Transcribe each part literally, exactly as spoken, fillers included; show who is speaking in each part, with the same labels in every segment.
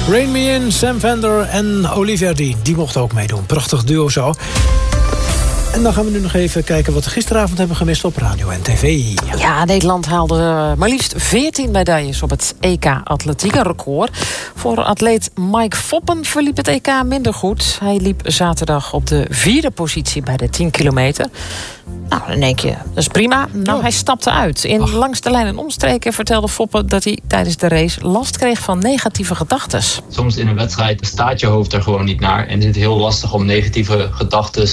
Speaker 1: Rain Me In, Sam Fender en Olivia Dean. Die mochten ook meedoen. Prachtig duo zo. En dan gaan we nu nog even kijken wat we gisteravond hebben gemist op radio en tv.
Speaker 2: Ja, Nederland haalde maar liefst veertien medailles op het E K Atletiek, een record. Voor atleet Mike Foppen verliep het E K minder goed. Hij liep zaterdag op de vierde positie bij de tien kilometer. Nou, dan denk je, dat is prima. Nou,
Speaker 1: oh.
Speaker 2: hij stapte uit. In
Speaker 1: Ach.
Speaker 2: Langs de lijn en omstreken vertelde Foppen dat hij tijdens de race last kreeg van negatieve gedachten.
Speaker 3: Soms in een wedstrijd staat je hoofd er gewoon niet naar. En is het heel lastig om negatieve gedachten...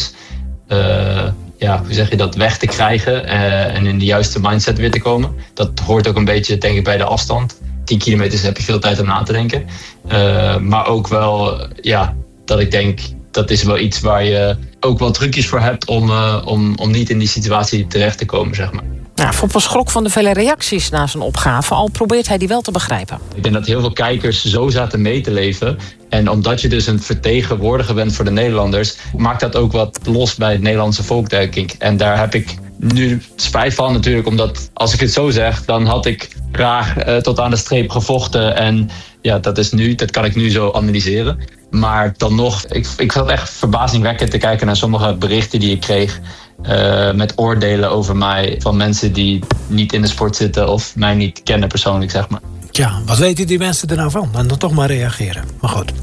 Speaker 3: Uh, ja, hoe zeg je dat, weg te krijgen uh, en in de juiste mindset weer te komen. Dat hoort ook een beetje, denk ik, bij de afstand. tien kilometer heb je veel tijd om na te denken. Uh, maar ook wel, ja, dat ik denk, dat is wel iets waar je ook wel trucjes voor hebt om, uh, om, om niet in die situatie terecht te komen, zeg maar.
Speaker 2: Nou, Foppen schrok van de vele reacties na zijn opgave, al probeert hij die wel te begrijpen.
Speaker 3: Ik denk dat heel veel kijkers zo zaten mee te leven. En omdat je dus een vertegenwoordiger bent voor de Nederlanders, maakt dat ook wat los bij het Nederlandse volk, denk ik. En daar heb ik nu spijt van natuurlijk, omdat als ik het zo zeg, dan had ik graag uh, tot aan de streep gevochten. En ja, dat is nu, dat kan ik nu zo analyseren. Maar dan nog, ik, ik zat echt verbazingwekkend te kijken naar sommige berichten die ik kreeg. Uh, met oordelen over mij van mensen die niet in de sport zitten of mij niet kennen persoonlijk, zeg maar.
Speaker 1: Ja, wat weten die mensen er nou van? En dan toch maar reageren. Maar goed.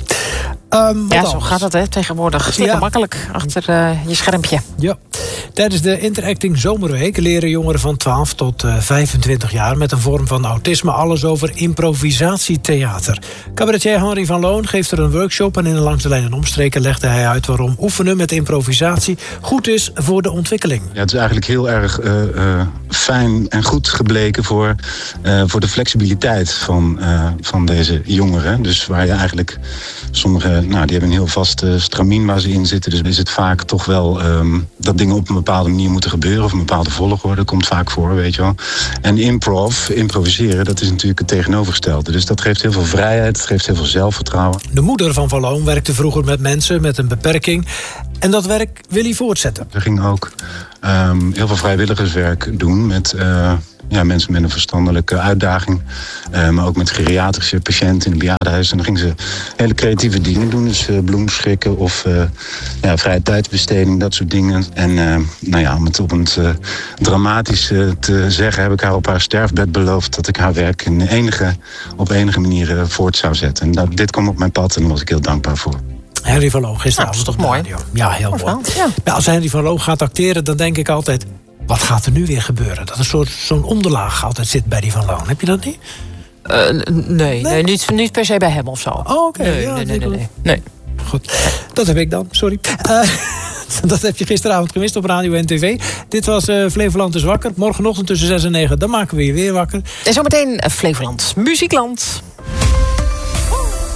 Speaker 1: Um,
Speaker 2: ja,
Speaker 1: anders?
Speaker 2: zo gaat het hè, tegenwoordig. Slikken
Speaker 1: Ja.
Speaker 2: makkelijk achter uh, je schermpje.
Speaker 1: Ja. Tijdens de Interacting Zomerweek leren jongeren van twaalf tot vijfentwintig jaar... met een vorm van autisme alles over improvisatietheater. Cabaretier Henry van Loon geeft er een workshop... en in de Langs de Lijn en Omstreken legde hij uit... waarom oefenen met improvisatie goed is voor de ontwikkeling.
Speaker 4: Ja, het is eigenlijk heel erg uh, uh, fijn en goed gebleken... voor, uh, voor de flexibiliteit van, uh, van deze jongeren. Dus waar je eigenlijk... Sommigen nou, die hebben een heel vast uh, stramien waar ze in zitten. Dus is het vaak toch wel um, dat dingen op een bepaalde manier moeten gebeuren. Of een bepaalde volgorde, komt vaak voor, weet je wel. En improv, improviseren, dat is natuurlijk het tegenovergestelde. Dus dat geeft heel veel vrijheid, het geeft heel veel zelfvertrouwen.
Speaker 1: De moeder van Van Loon werkte vroeger met mensen met een beperking. En dat werk wil hij voortzetten.
Speaker 4: We gingen ook um, heel veel vrijwilligerswerk doen met... Uh, Ja, mensen met een verstandelijke uitdaging. Uh, maar ook met geriatrische patiënten in het bejaardenhuis. En dan gingen ze hele creatieve dingen doen. Dus uh, bloemschikken of uh, ja, vrije tijdsbesteding, dat soort dingen. En uh, nou ja, om het op een uh, dramatisch uh, te zeggen... heb ik haar op haar sterfbed beloofd... dat ik haar werk in enige, op enige manier uh, voort zou zetten. En dat, dit kwam op mijn pad en daar was ik heel dankbaar voor.
Speaker 1: Henry van Loon, gisteravond
Speaker 2: nou, dat is toch
Speaker 1: op de radio. Ja, heel
Speaker 2: oh,
Speaker 1: mooi.
Speaker 2: Ja.
Speaker 1: Ja, als Henry van Loon gaat acteren, dan denk ik altijd... wat gaat er nu weer gebeuren? Dat een soort zo'n onderlaag altijd zit bij die Van Loon. Heb je dat niet?
Speaker 2: Uh, nee, nee? nee niet, niet per se bij hem of zo.
Speaker 1: Oh, oké. Okay.
Speaker 2: Nee,
Speaker 1: ja,
Speaker 2: nee, nee, nee, nee, nee.
Speaker 1: Goed, dat heb ik dan, sorry. Uh, dat heb je gisteravond gemist op radio en tv. Dit was uh, Flevoland is wakker. Morgenochtend tussen zes en negen, dan maken we je weer wakker.
Speaker 2: En zometeen Flevoland Muziekland.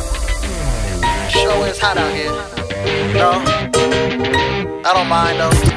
Speaker 5: Show is hot out here. No, I don't mind though.